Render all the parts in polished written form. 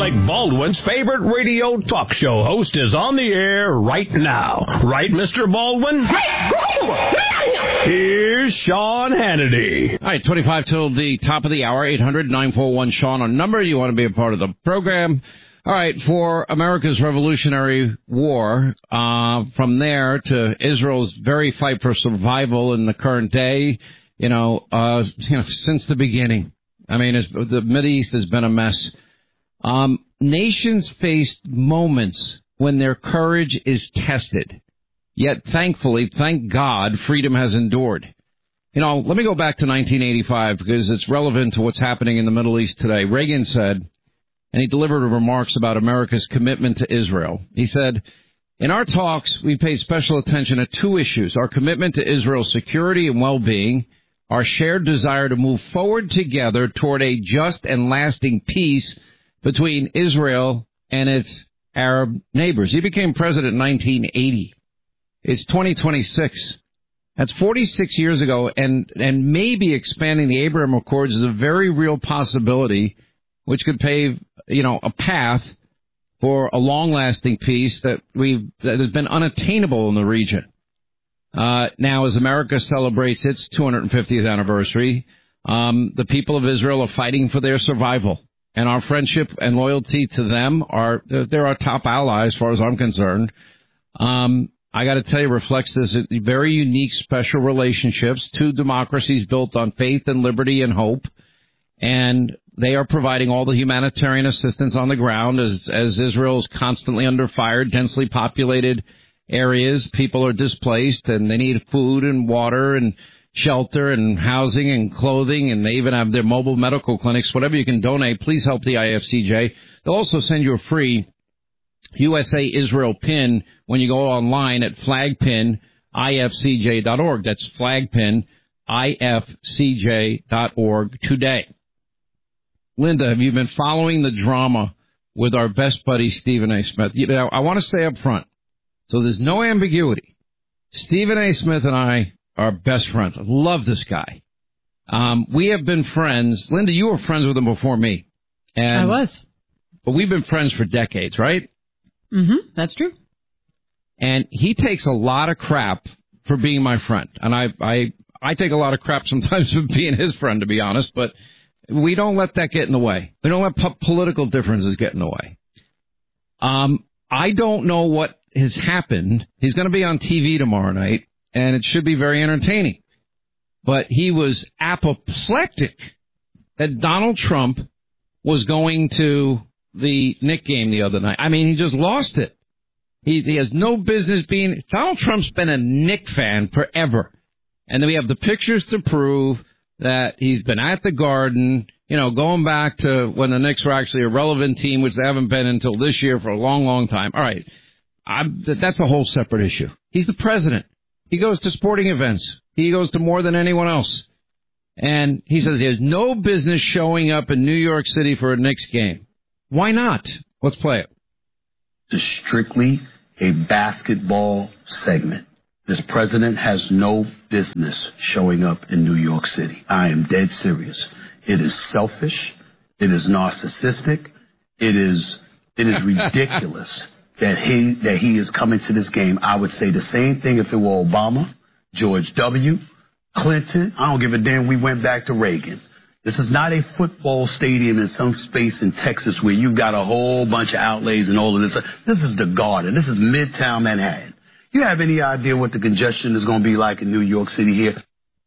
Alec Baldwin's favorite radio talk show host is on the air right now. Right, Mr. Baldwin? Here's Sean Hannity. All right, 25 till the top of the hour, 800-941-SEAN, our number. You want to be a part of the program. All right, for America's Revolutionary War, from there to Israel's very fight for survival in the current day, since the beginning. I mean, the Mideast has been a mess. Nations faced moments when their courage is tested. Yet, thankfully, thank God, freedom has endured. Let me go back to 1985 because it's relevant to what's happening in the Middle East today. Reagan said, and he delivered remarks about America's commitment to Israel. He said, in our talks, we paid special attention to two issues: our commitment to Israel's security and well-being, our shared desire to move forward together toward a just and lasting peace between Israel and its Arab neighbors. He became president in 1980. It's 2026. That's 46 years ago, and maybe expanding the Abraham Accords is a very real possibility, which could pave, a path for a long-lasting peace that has been unattainable in the region. Now, as America celebrates its 250th anniversary, the people of Israel are fighting for their survival, and our friendship and loyalty to them they're our top allies, as far as I'm concerned. I got to tell you, reflects this very unique, special relationships, two democracies built on faith and liberty and hope, and they are providing all the humanitarian assistance on the ground as Israel is constantly under fire, densely populated areas. People are displaced, and they need food and water and shelter and housing and clothing, and they even have their mobile medical clinics. Whatever you can donate, please help the IFCJ. They'll also send you a free USA Israel pin when you go online at flagpinifcj.org. That's flagpinifcj.org today. Linda, have you been following the drama with our best buddy, Stephen A. Smith? I want to say up front, so there's no ambiguity. Stephen A. Smith and I are best friends. I love this guy. We have been friends. Linda, you were friends with him before me. I was. But we've been friends for decades, right? Mm-hmm. That's true. And he takes a lot of crap for being my friend. And I take a lot of crap sometimes for being his friend, to be honest. But we don't let that get in the way. We don't let political differences get in the way. I don't know what has happened. He's going to be on TV tomorrow night, and it should be very entertaining. But he was apoplectic that Donald Trump was going to the Knicks game the other night. I mean, he just lost it. He has no business being. Donald Trump's been a Knicks fan forever. And then we have the pictures to prove that he's been at the Garden, going back to when the Knicks were actually a relevant team, which they haven't been until this year for a long, long time. All right. That's a whole separate issue. He's the president. He goes to sporting events. He goes to more than anyone else. And he says he has no business showing up in New York City for a Knicks game. Why not? Let's play it. It's strictly a basketball segment. This president has no business showing up in New York City. I am dead serious. It is selfish. It is narcissistic. It is ridiculous that he is coming to this game. I would say the same thing if it were Obama, George W., Clinton. I don't give a damn. We went back to Reagan. This is not a football stadium in some space in Texas where you've got a whole bunch of outlays and all of this. This is the Garden. This is Midtown Manhattan. You have any idea what the congestion is going to be like in New York City here?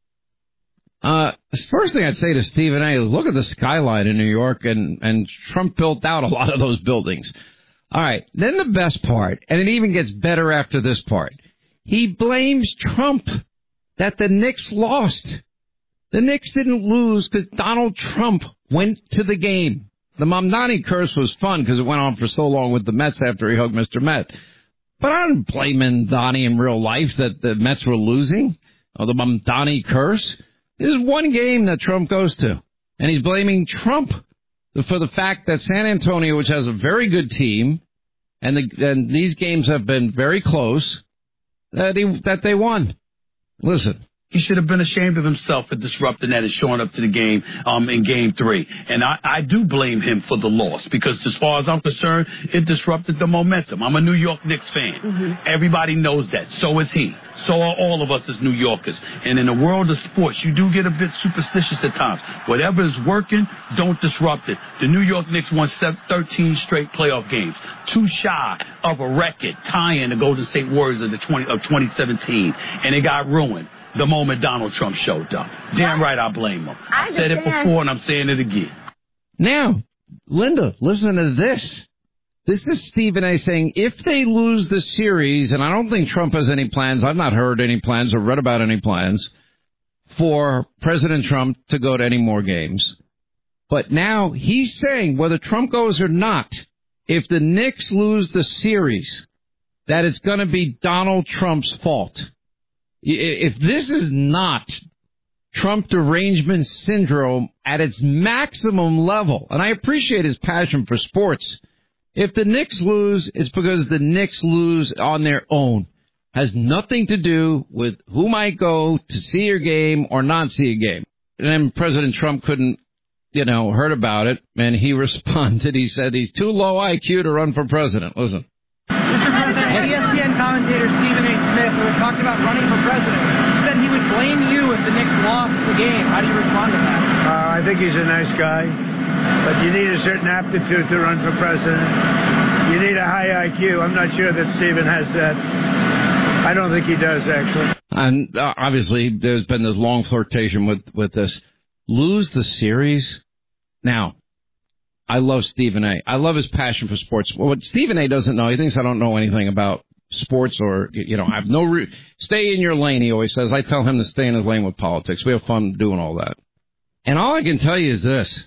The first thing I'd say to Stephen A. is look at the skyline in New York, and Trump built out a lot of those buildings. All right, then the best part, and it even gets better after this part. He blames Trump that the Knicks lost. The Knicks didn't lose because Donald Trump went to the game. The Mamdani curse was fun because it went on for so long with the Mets after he hugged Mr. Met. But I don't blame Mamdani in real life that the Mets were losing, or the Mamdani curse. There's one game that Trump goes to, and he's blaming Trump for the fact that San Antonio, which has a very good team, and these games have been very close, that they won. Listen, He should have been ashamed of himself for disrupting that and showing up to the game in Game 3. And I do blame him for the loss because, as far as I'm concerned, it disrupted the momentum. I'm a New York Knicks fan. Mm-hmm. Everybody knows that. So is he. So are all of us as New Yorkers. And in the world of sports, you do get a bit superstitious at times. Whatever is working, don't disrupt it. The New York Knicks won 13 straight playoff games, too shy of a record tying the Golden State Warriors of 2017, and it got ruined the moment Donald Trump showed up. Damn right I blame him. I said it before and I'm saying it again. Now, Linda, listen to this. This is Stephen A. saying if they lose the series, and I don't think Trump has any plans, I've not heard any plans or read about any plans for President Trump to go to any more games. But now he's saying whether Trump goes or not, if the Knicks lose the series, that it's going to be Donald Trump's fault. If this is not Trump derangement syndrome at its maximum level, and I appreciate his passion for sports, if the Knicks lose, it's because the Knicks lose on their own. Has nothing to do with who might go to see a game or not see a game. And then President Trump couldn't, heard about it, and he responded. He said he's too low IQ to run for president. Listen. Mr. President, ESPN commentator Stephen A. Smith, who was talking about running for president, said he would blame you if the Knicks lost the game. How do you respond to that? I think he's a nice guy, but you need a certain aptitude to run for president. You need a high IQ. I'm not sure that Stephen has that. I don't think he does, actually. And obviously, there's been this long flirtation with this. Lose the series? Now, I love Stephen A. I love his passion for sports. Well, what Stephen A. doesn't know, he thinks I don't know anything about sports or, I have no stay in your lane, he always says. I tell him to stay in his lane with politics. We have fun doing all that. And all I can tell you is this,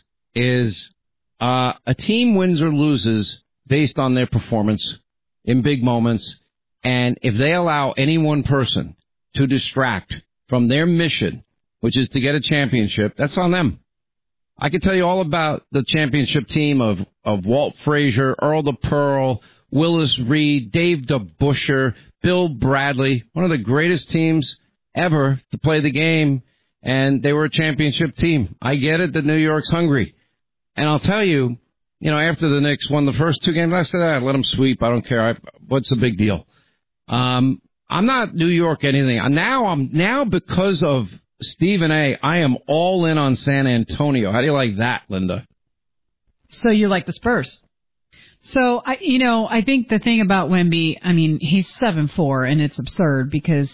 a team wins or loses based on their performance in big moments. And if they allow any one person to distract from their mission, which is to get a championship, that's on them. I can tell you all about the championship team of Walt Frazier, Earl the Pearl, Willis Reed, Dave DeBuscher, Bill Bradley, one of the greatest teams ever to play the game, and they were a championship team. I get it that New York's hungry. And I'll tell you, after the Knicks won the first two games, I said, let them sweep. I don't care. What's the big deal? I'm not New York anything. Now because of Stephen A., I am all in on San Antonio. How do you like that, Linda? So you like the Spurs? So I think the thing about Wemby, he's 7'4", and it's absurd because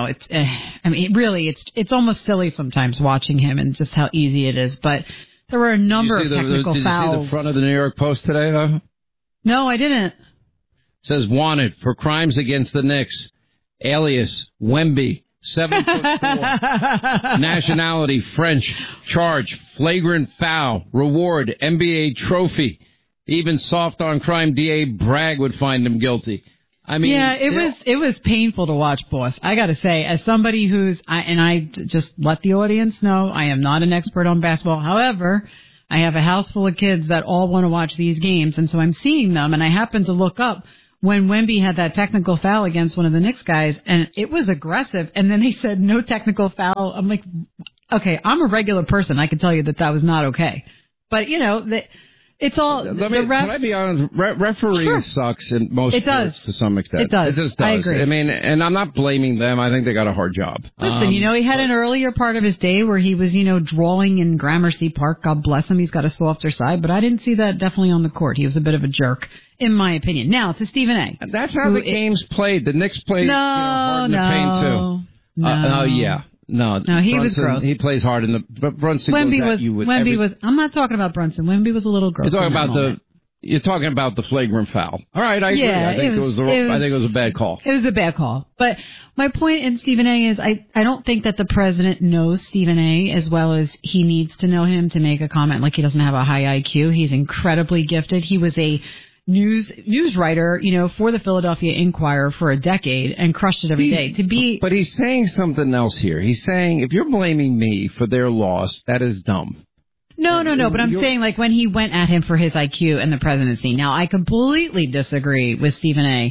it's almost silly sometimes watching him and just how easy it is. But there were a number of technical fouls. Did you see the front of the New York Post today, though? No, I didn't. It says wanted for crimes against the Knicks, alias Wemby. 7'4", nationality French, charge, flagrant foul, reward, NBA trophy. Even soft on crime DA Bragg would find him guilty. It was painful to watch, boss. I got to say, as somebody I just let the audience know, I am not an expert on basketball. However, I have a house full of kids that all want to watch these games, and so I'm seeing them, and I happen to look up when Wemby had that technical foul against one of the Knicks guys, and it was aggressive, and then they said no technical foul. I'm like, okay, I'm a regular person. I can tell you that was not okay. But, it's all the refs. Can I be honest? Refereeing sucks in most sports to some extent. It does. It just does. I agree. And I'm not blaming them. I think they got a hard job. Listen, he had an earlier part of his day where he was, drawing in Gramercy Park. God bless him. He's got a softer side, but I didn't see that definitely on the court. He was a bit of a jerk, in my opinion. Now, to Stephen A. That's how the game's played. The Knicks played hard in the paint, too. No, he was gross. He plays hard in the. But Brunson was. I'm not talking about Brunson. Wemby was a little gross. You're talking about the flagrant foul. All right, I agree. I think it was a bad call. It was a bad call. But my point in Stephen A. is I don't think that the president knows Stephen A. as well as he needs to know him to make a comment like he doesn't have a high IQ. He's incredibly gifted. He was a news writer, for the Philadelphia Inquirer for a decade and crushed it every day. But he's saying something else here. He's saying, if you're blaming me for their loss, that is dumb. No, but I'm saying like when he went at him for his IQ and the presidency. Now, I completely disagree with Stephen A.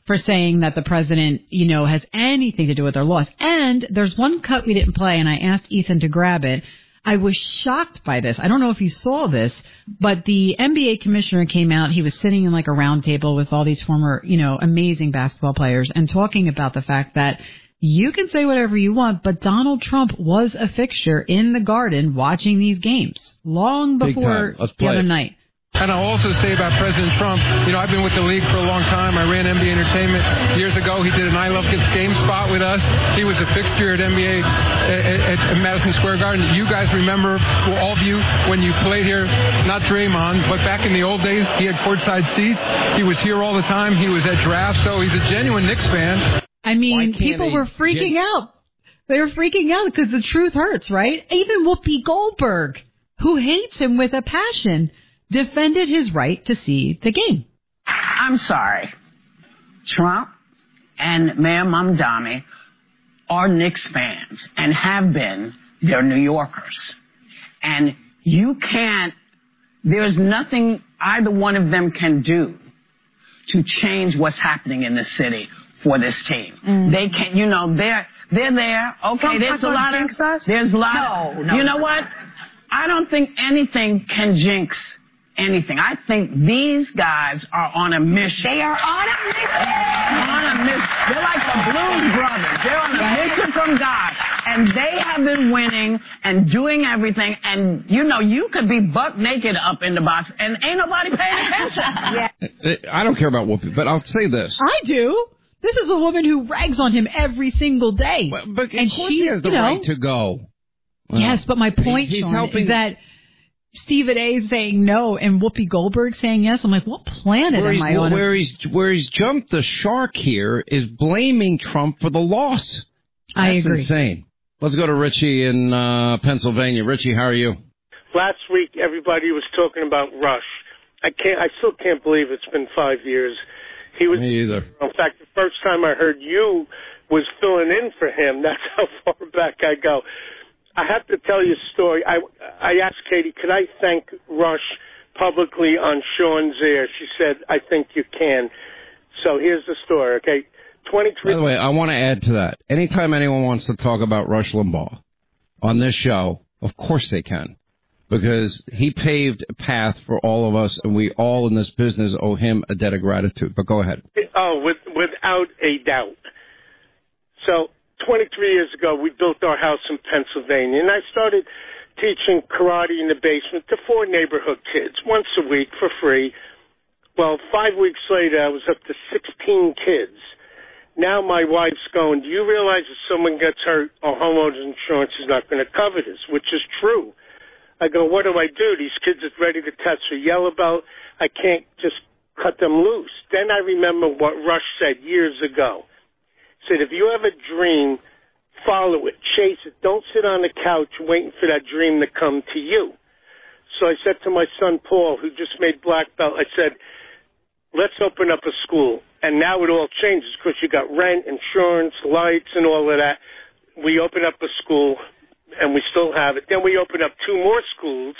for saying that the president, has anything to do with their loss. And there's one cut we didn't play, and I asked Ethan to grab it. I was shocked by this. I don't know if you saw this, but the NBA commissioner came out. He was sitting in like a round table with all these former, amazing basketball players and talking about the fact that you can say whatever you want, but Donald Trump was a fixture in the Garden watching these games long before the other night. And I'll also say about President Trump, I've been with the league for a long time. I ran NBA Entertainment years ago. He did an I Love Kids game spot with us. He was a fixture at NBA at Madison Square Garden. You guys remember, all of you, when you played here, not Draymond, but back in the old days, he had courtside seats. He was here all the time. He was at drafts, so he's a genuine Knicks fan. I mean, people were freaking out. They were freaking out because the truth hurts, right? Even Whoopi Goldberg, who hates him with a passion, defended his right to see the game. I'm sorry. Trump and Mayor Mamdani are Knicks fans and have been. They're New Yorkers. And there's nothing either one of them can do to change what's happening in the city for this team. They can't, they're there. Okay, there's a lot of, you know what? I don't think anything can jinx anything. I think these guys are on a mission. They are on a mission. They're like the Blues Brothers. They're on a mission from God. And they have been winning and doing everything. And, you could be buck naked up in the box and ain't nobody paying attention. I don't care about Whoopi, but I'll say this. I do. This is a woman who rags on him every single day. But of course she has the right to go. Yes, but my point, Sean, is that Stephen A. is saying no and Whoopi Goldberg saying yes. I'm like, what planet am I on? Where he's jumped the shark here is blaming Trump for the loss. I agree. That's insane. Let's go to Richie in Pennsylvania. Richie, how are you? Last week, everybody was talking about Rush. I still can't believe it's been 5 years. Me either. In fact, the first time I heard you was filling in for him. That's how far back I go. I have to tell you a story. I asked Katie, could I thank Rush publicly on Sean's air? She said, I think you can. So here's the story, okay? 23. By the way, I want to add to that. Anytime anyone wants to talk about Rush Limbaugh on this show, of course they can. Because he paved a path for all of us, and we all in this business owe him a debt of gratitude. But go ahead. Oh, without a doubt. So 23 years ago, we built our house in Pennsylvania, and I started teaching karate in the basement to 4 neighborhood kids once a week for free. Well, 5 weeks later, I was up to 16 kids. Now my wife's going, do you realize if someone gets hurt, our homeowner's insurance is not going to cover this, which is true. I go, what do I do? These kids are ready to touch or yell about. I can't just cut them loose. Then I remember what Rush said years ago. He said, if you have a dream, follow it, chase it. Don't sit on the couch waiting for that dream to come to you. So I said to my son, Paul, who just made black belt, I said, let's open up a school. And now it all changes because you got rent, insurance, lights, and all of that. We open up a school, and we still have it. Then we opened up 2 more schools.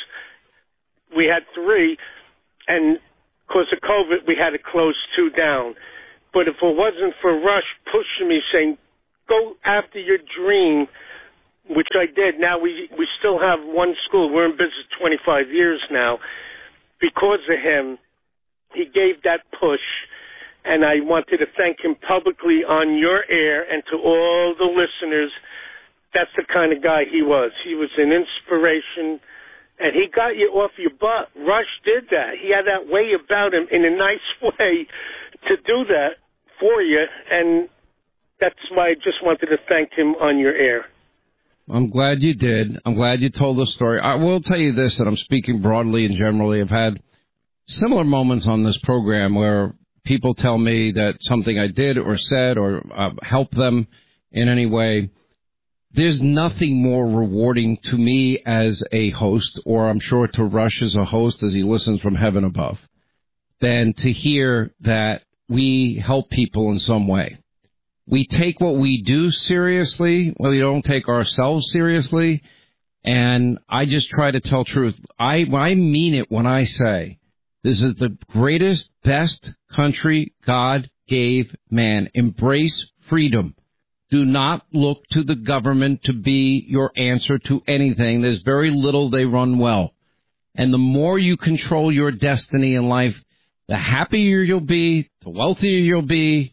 We had 3, and because of COVID, we had to close 2 down. But if it wasn't for Rush pushing me, saying, go after your dream, which I did, now we still have 1 school. We're in business 25 years now. Because of him, he gave that push, and I wanted to thank him publicly on your air and to all the listeners. That's the kind of guy he was. He was an inspiration, and he got you off your butt. Rush did that. He had that way about him in a nice way to do that for you, and that's why I just wanted to thank him on your air. I'm glad you did. I'm glad you told the story. I will tell you this, and I'm speaking broadly and generally. I've had similar moments on this program where people tell me that something I did or said or helped them in any way. There's nothing more rewarding to me as a host, or I'm sure to Rush as a host as he listens from heaven above, than to hear that we help people in some way. We take what we do seriously. Well, we don't take ourselves seriously. And I just try to tell truth. I mean it when I say this is the greatest, best country God gave man. Embrace freedom. Do not look to the government to be your answer to anything. There's very little they run well. And the more you control your destiny in life, the happier you'll be, the wealthier you'll be.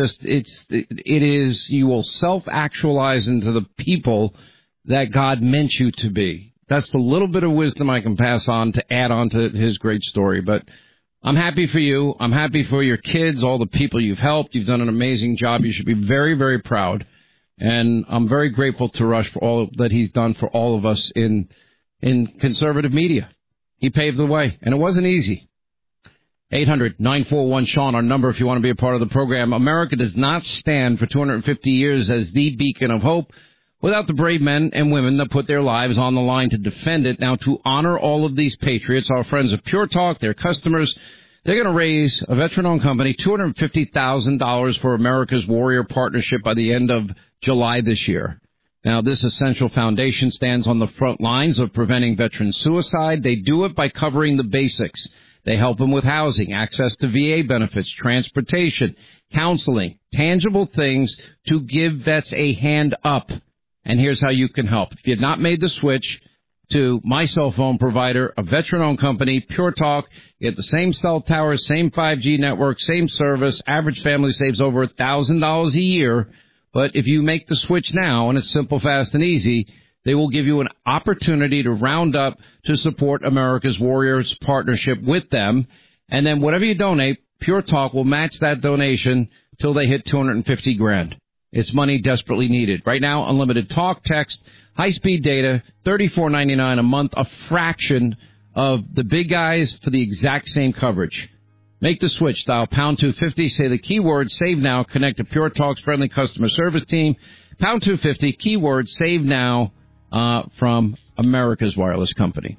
You will self-actualize into the people that God meant you to be. That's the little bit of wisdom I can pass on to add on to his great story. But I'm happy for you. I'm happy for your kids, all the people you've helped. You've done an amazing job. You should be very, very proud. And I'm very grateful to Rush for all that he's done for all of us in conservative media. He paved the way, and it wasn't easy. 800-941-SEAN, our number if you want to be a part of the program. America does not stand for 250 years as the beacon of hope without the brave men and women that put their lives on the line to defend it. Now, to honor all of these patriots, our friends at Pure Talk, their customers, they're going to raise a veteran-owned company $250,000 for America's Warrior Partnership by the end of July this year. Now, this essential foundation stands on the front lines of preventing veteran suicide. They do it by covering the basics. They help them with housing, access to VA benefits, transportation, counseling, tangible things to give vets a hand up. And here's how you can help. If you have not made the switch to my cell phone provider, a veteran-owned company, Pure Talk, you get the same cell towers, same 5G network, same service. Average family saves over $1,000 a year. But if you make the switch now, and it's simple, fast, and easy, they will give you an opportunity to round up to support America's Warriors Partnership with them. And then whatever you donate, Pure Talk will match that donation till they hit $250,000. It's money desperately needed. Right now, unlimited talk, text, high-speed data, $34.99 a month, a fraction of the big guys for the exact same coverage. Make the switch. Dial pound 250. Say the keyword save now. Connect to Pure Talk's friendly customer service team. Pound 250. Keyword save now from America's wireless company.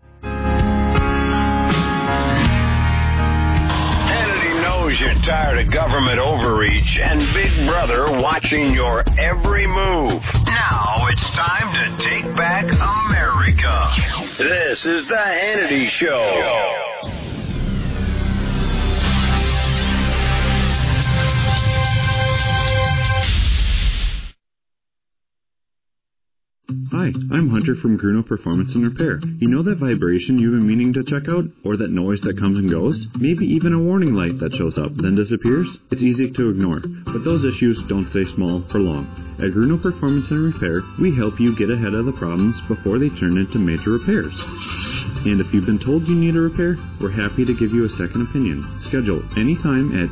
Hannity knows you're tired of government overreach and Big Brother watching your every move. Now it's time to take back America. This is the Hannity Show. Hi, I'm Hunter from Gruno Performance and Repair. You know that vibration you've been meaning to check out? Or that noise that comes and goes? Maybe even a warning light that shows up, then disappears? It's easy to ignore, but those issues don't stay small for long. At Gruno Performance and Repair, we help you get ahead of the problems before they turn into major repairs. And if you've been told you need a repair, we're happy to give you a second opinion. Schedule anytime at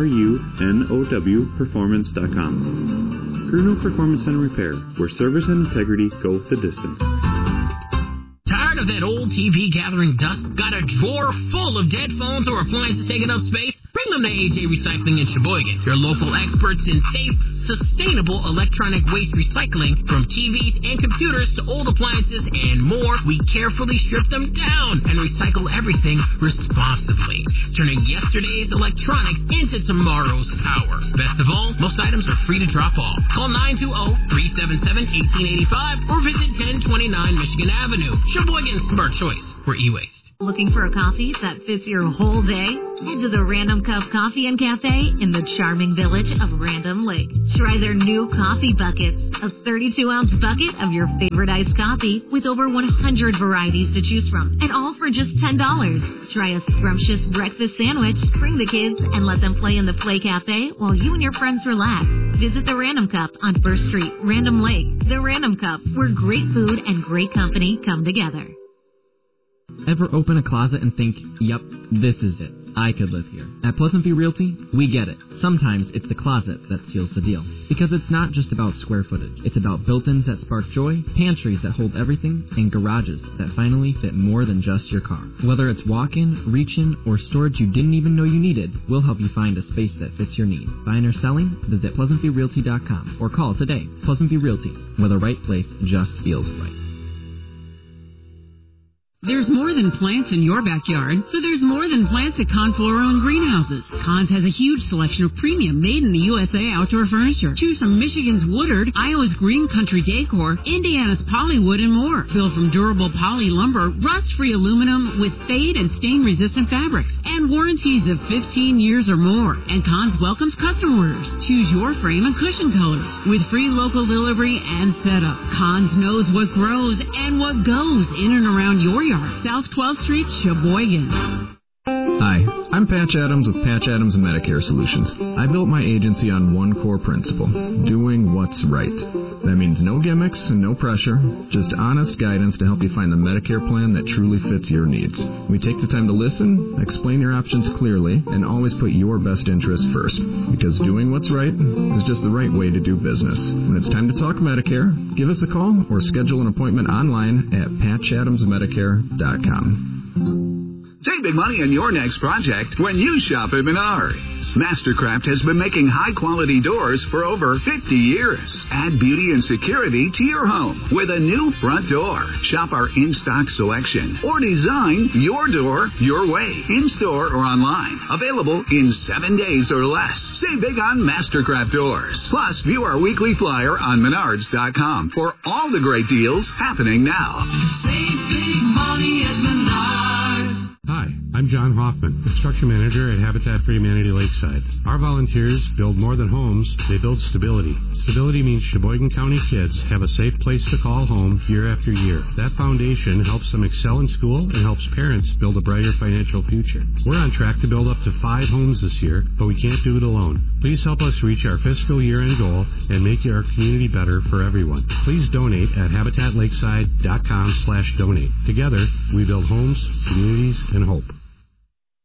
grunowperformance.com. Gruno Performance and Repair, where service and integrity go the distance. Tired of that old TV gathering dust? Got a drawer full of dead phones or appliances taking up space? Bring them to AJ Recycling in Sheboygan. Your local experts in safe, sustainable electronic waste recycling. From TVs and computers to old appliances and more, we carefully strip them down and recycle everything responsibly, turning yesterday's electronics into tomorrow's power. Best of all, most items are free to drop off. Call 920-377-1885 or visit 1029 Michigan Avenue. Sheboygan's smart choice for e-waste. Looking for a coffee that fits your whole day? Head to the Random Cup Coffee and Cafe in the charming village of Random Lake. Try their new coffee buckets, a 32-ounce bucket of your favorite iced coffee with over 100 varieties to choose from, and all for just $10. Try a scrumptious breakfast sandwich, bring the kids, and let them play in the Play Cafe while you and your friends relax. Visit the Random Cup on 1st Street, Random Lake. The Random Cup, where great food and great company come together. Ever open a closet and think, yep, this is it. I could live here. At Pleasant View Realty, we get it. Sometimes it's the closet that seals the deal. Because it's not just about square footage. It's about built-ins that spark joy, pantries that hold everything, and garages that finally fit more than just your car. Whether it's walk-in, reach-in, or storage you didn't even know you needed, we'll help you find a space that fits your need. Buying or selling? Visit PleasantViewRealty.com or call today. Pleasant View Realty, where the right place just feels right. There's more than plants in your backyard, so there's more than plants at Kahn Floral and Greenhouses. Kahn's has a huge selection of premium made-in-the-USA outdoor furniture. Choose from Michigan's Woodard, Iowa's Green Country Decor, Indiana's Polywood, and more. Built from durable poly lumber, rust-free aluminum with fade and stain-resistant fabrics, and warranties of 15 years or more. And Kahn's welcomes custom orders. Choose your frame and cushion colors with free local delivery and setup. Kahn's knows what grows and what goes in and around your yard. South 12th Street, Sheboygan. Hi, I'm Patch Adams with Patch Adams Medicare Solutions. I built my agency on one core principle, doing what's right. That means no gimmicks and no pressure, just honest guidance to help you find the Medicare plan that truly fits your needs. We take the time to listen, explain your options clearly, and always put your best interest first. Because doing what's right is just the right way to do business. When it's time to talk Medicare, give us a call or schedule an appointment online at patchadamsmedicare.com. Save big money on your next project when you shop at Menards. Mastercraft has been making high-quality doors for over 50 years. Add beauty and security to your home with a new front door. Shop our in-stock selection or design your door your way, in-store or online. Available in 7 days or less. Save big on Mastercraft doors. Plus, view our weekly flyer on Menards.com for all the great deals happening now. Save big money at Menards. Hi, I'm John Hoffman, Construction Manager at Habitat for Humanity Lakeside. Our volunteers build more than homes, they build stability. Stability means Sheboygan County kids have a safe place to call home year after year. That foundation helps them excel in school and helps parents build a brighter financial future. We're on track to build up to 5 homes this year, but we can't do it alone. Please help us reach our fiscal year-end goal and make our community better for everyone. Please donate at habitatlakeside.com/donate. Together, we build homes, communities, and hope.